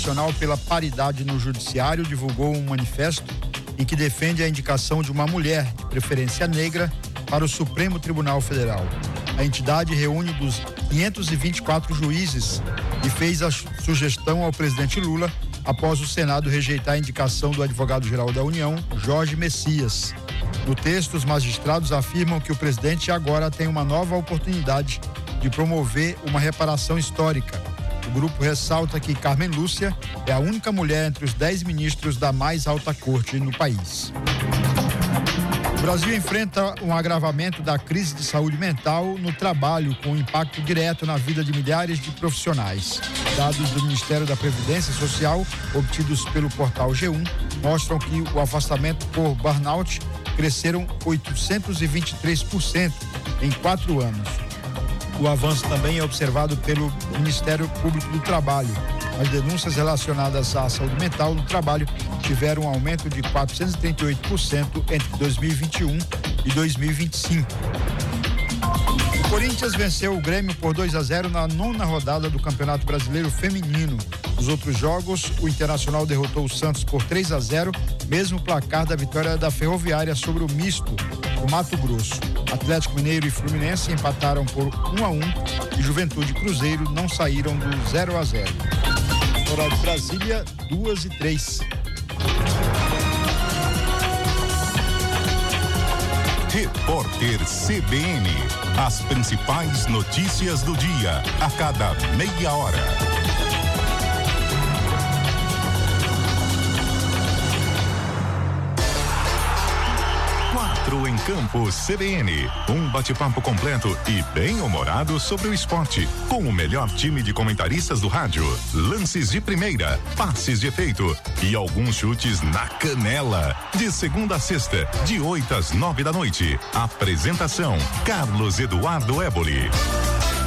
Nacional pela Paridade no Judiciário divulgou um manifesto em que defende a indicação de uma mulher, de preferência negra, para o Supremo Tribunal Federal. A entidade reúne dos 524 juízes e fez a sugestão ao presidente Lula após o Senado rejeitar a indicação do advogado-geral da União, Jorge Messias. No texto, os magistrados afirmam que o presidente agora tem uma nova oportunidade de promover uma reparação histórica. O grupo ressalta que Carmen Lúcia é a única mulher entre os 10 ministros da mais alta corte no país. O Brasil enfrenta um agravamento da crise de saúde mental no trabalho, com impacto direto na vida de milhares de profissionais. Dados do Ministério da Previdência Social, obtidos pelo portal G1, mostram que o afastamento por burnout cresceram 823% em 4 anos. O avanço também é observado pelo Ministério Público do Trabalho. As denúncias relacionadas à saúde mental no trabalho tiveram um aumento de 438% entre 2021 e 2025. O Corinthians venceu o Grêmio por 2-0 na 9ª rodada do Campeonato Brasileiro Feminino. Nos outros jogos, o Internacional derrotou o Santos por 3-0, mesmo placar da vitória da Ferroviária sobre o Misto, do Mato Grosso. Atlético Mineiro e Fluminense empataram por 1-1 e Juventude e Cruzeiro não saíram do 0-0. Horário de Brasília, 2h03. Repórter CBN. As principais notícias do dia, a cada meia hora. Em Campo CBN, um bate-papo completo e bem-humorado sobre o esporte, com o melhor time de comentaristas do rádio, lances de primeira, passes de efeito e alguns chutes na canela. De segunda a sexta, de 8 às 9 da noite. Apresentação: Carlos Eduardo Éboli.